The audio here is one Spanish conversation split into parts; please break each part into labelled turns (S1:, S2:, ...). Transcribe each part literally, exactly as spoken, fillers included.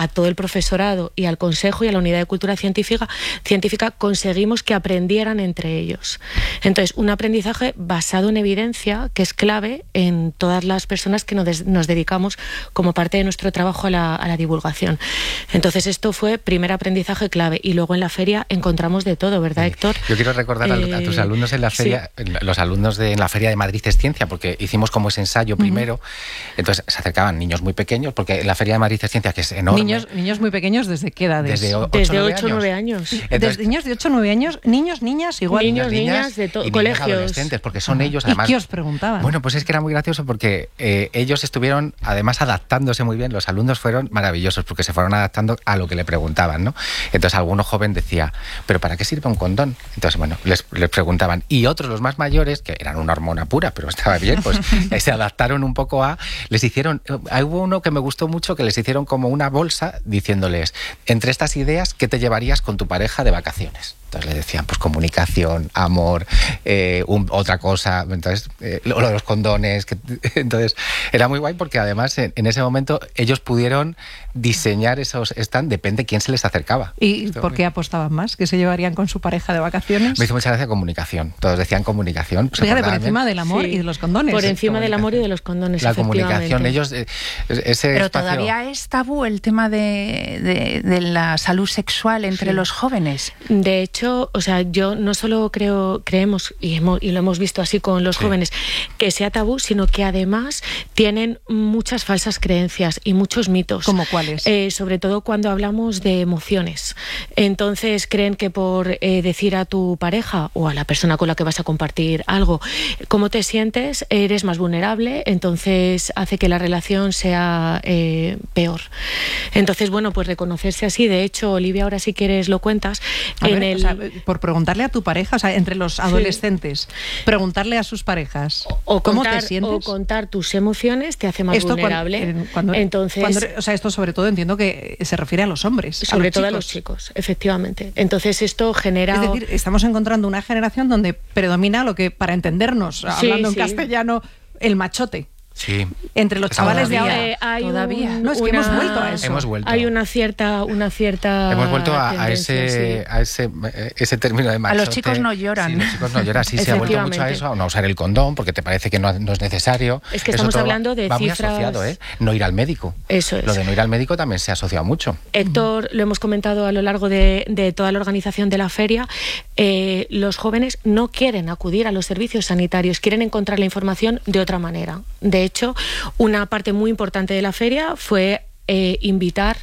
S1: a todo el profesorado y al consejo y a la unidad de cultura científica, científica conseguimos que aprendieran entre ellos. Entonces, un aprendizaje basado en evidencia que es clave en todas las personas que nos, nos dedicamos como parte de nuestro trabajo a la, a la divulgación. Entonces, esto fue primer aprendizaje clave. Y luego en la feria encontramos de todo, ¿verdad, Héctor?
S2: Yo quiero recordar eh, a tus alumnos en la feria, sí. los alumnos de en la Feria de Madrid es Ciencia, porque hicimos como ese ensayo primero. Uh-huh. Entonces se acercaban niños muy pequeños, porque en la Feria de Madrid es Ciencia, que es enorme.
S3: Niños, niños muy pequeños, ¿desde qué edades?
S2: Desde ocho o nueve años.
S3: Entonces, Desde niños de ocho o nueve años, niños, niñas, igual.
S1: Niños,
S2: niñas,
S1: niñas de todos,
S2: colegios. Adolescentes, porque son uh-huh. ellos, además.
S3: ¿Y qué os preguntaban?
S2: Bueno, pues es que era muy gracioso porque eh, ellos estuvieron, además, adaptándose muy bien. Los alumnos fueron maravillosos porque se fueron adaptando a lo que le preguntaban, ¿no? Entonces, alguno joven decía, ¿pero para qué sirve un condón? Entonces, bueno, les, les preguntaban. Y otros, los más mayores, que eran una hormona pura, pero estaba bien, pues se adaptaron un poco a... Les hicieron... Hubo uno que me gustó mucho, que les hicieron como una bolsa diciéndoles, entre estas ideas, ¿qué te llevarías con tu pareja de vacaciones? Entonces le decían, pues comunicación, amor, eh, un, otra cosa, entonces eh, lo, lo de los condones. Que, entonces era muy guay porque además en, en ese momento ellos pudieron diseñar esos stands, depende quién se les acercaba.
S3: ¿Y Esto, por qué apostaban más? ¿Que se llevarían con su pareja de vacaciones?
S2: Me hizo mucha gracia comunicación, todos decían comunicación.
S3: Pues Fíjate, por encima bien. del amor sí. y de los condones.
S1: Por encima del amor y de los condones,
S2: la comunicación, ellos... Eh, ese
S4: Pero
S2: espacio...
S4: todavía es tabú el tema de, de, de la salud sexual entre sí. los jóvenes.
S1: De hecho, o sea, yo no solo creo, creemos, y, hemos, y lo hemos visto así con los sí. jóvenes, que sea tabú, sino que además tienen muchas falsas creencias y muchos mitos.
S3: ¿Cómo cuáles?
S1: Eh, sobre todo cuando hablamos de emociones. Entonces creen que por eh, decir a tu pareja o a la persona con la que vas a compartir algo, cómo te sientes, eres más vulnerable, entonces hace que la relación sea eh, peor. Entonces, bueno, pues reconocerse así. De hecho, Olivia, ahora si quieres lo cuentas.
S3: A
S1: en
S3: ver,
S1: el...
S3: o sea, por preguntarle a tu pareja, o sea, entre los adolescentes, sí. preguntarle a sus parejas,
S1: o
S3: ¿cómo
S1: contar,
S3: te sientes?
S1: O contar tus emociones te hace más
S3: esto
S1: vulnerable.
S3: Cuando, cuando,
S1: Entonces,
S3: cuando, o sea, esto sobre todo entiendo que se refiere a los hombres.
S1: Sobre
S3: a los
S1: todo
S3: chicos.
S1: a los chicos, efectivamente. Entonces esto genera...
S3: Es decir, estamos encontrando una generación donde predomina lo que, para entendernos, sí, hablando en sí. castellano, el machote.
S2: Sí.
S3: Entre los chavales
S1: todavía,
S3: de ahora.
S1: Eh, hay
S3: todavía.
S1: Un,
S3: no, es que
S1: una,
S3: hemos vuelto a eso.
S2: Hemos vuelto.
S1: Hay una cierta, una cierta
S2: Hemos vuelto a, a ese,
S1: sí.
S2: a ese, ese término de machote.
S4: A los chicos no lloran.
S2: Sí, los chicos no lloran. Sí, se ha vuelto mucho a eso, a no usar el condón porque te parece que no, no es necesario.
S1: Es que estamos
S2: eso
S1: hablando de
S2: va
S1: cifras.
S2: muy asociado, ¿eh? No ir al médico.
S1: Eso es.
S2: Lo de no ir al médico también se ha asociado mucho.
S1: Héctor, lo hemos comentado a lo largo de, de toda la organización de la feria. Eh, los jóvenes no quieren acudir a los servicios sanitarios, quieren encontrar la información de otra manera. De hecho, una parte muy importante de la feria fue eh, invitar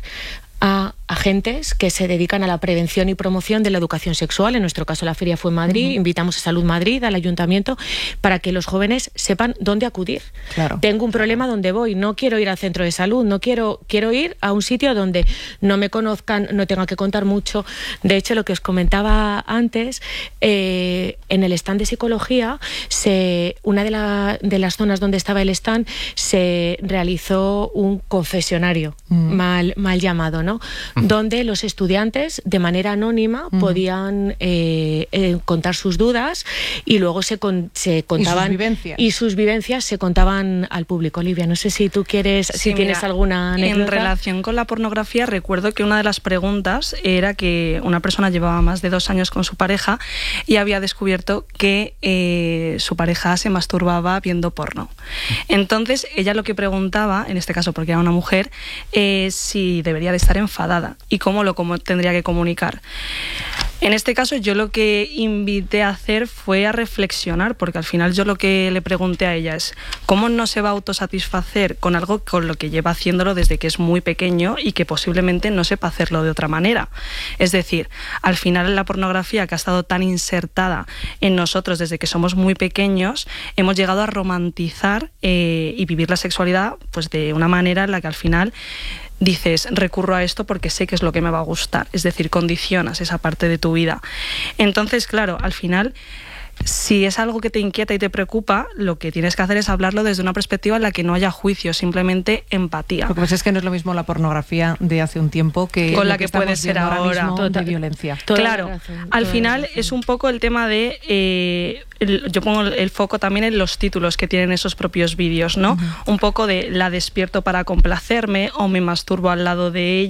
S1: a agentes que se dedican a la prevención y promoción de la educación sexual. En nuestro caso la feria fue en Madrid, uh-huh. invitamos a Salud Madrid, al ayuntamiento, para que los jóvenes sepan dónde acudir.
S3: Claro.
S1: Tengo un problema donde voy, no quiero ir al centro de salud, no quiero, quiero ir a un sitio donde no me conozcan, no tenga que contar mucho. De hecho, lo que os comentaba antes, eh, en el stand de psicología, se, una de, la, de las zonas donde estaba el stand, se realizó un confesionario, uh-huh. mal, mal llamado, ¿no? Uh-huh. Donde los estudiantes de manera anónima uh-huh. podían eh, eh, contar sus dudas y luego se, con, se contaban...
S3: ¿Y sus vivencias?
S1: Y sus vivencias se contaban al público. Olivia, no sé si tú quieres,
S5: sí,
S1: si tienes
S5: mira,
S1: alguna anécdota.
S5: En relación con la pornografía, recuerdo que una de las preguntas era que una persona llevaba más de dos años con su pareja y había descubierto que eh, su pareja se masturbaba viendo porno. Entonces, ella lo que preguntaba, en este caso porque era una mujer, eh, si debería de estar enfadada y cómo lo cómo tendría que comunicar. En este caso yo lo que invité a hacer fue a reflexionar, porque al final yo lo que le pregunté a ella es cómo no se va a autosatisfacer con algo con lo que lleva haciéndolo desde que es muy pequeño y que posiblemente no sepa hacerlo de otra manera. Es decir, al final la pornografía, que ha estado tan insertada en nosotros desde que somos muy pequeños, hemos llegado a romantizar eh, y vivir la sexualidad pues de una manera en la que al final dices, recurro a esto porque sé que es lo que me va a gustar. Es decir, condicionas esa parte de tu vida. Entonces, claro, al final, si es algo que te inquieta y te preocupa, lo que tienes que hacer es hablarlo desde una perspectiva en la que no haya juicio, simplemente empatía.
S3: Lo que pasa es que no es lo mismo la pornografía de hace un tiempo que
S5: con la
S3: que,
S5: que puede ser ahora,
S3: ahora mismo
S1: total,
S3: de violencia.
S5: Claro, razón, al final es un poco el tema de... Eh, el, yo pongo el foco también en los títulos que tienen esos propios vídeos, ¿no? Uh-huh. Un poco de la despierto para complacerme o me masturbo al lado de ella.